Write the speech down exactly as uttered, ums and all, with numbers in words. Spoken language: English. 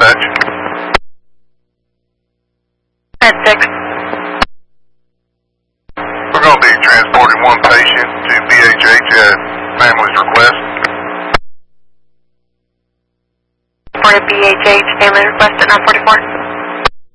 dispatch. At six. We're going to be transporting one patient to B H H at family's request. For a B H H, family request at nine forty-four.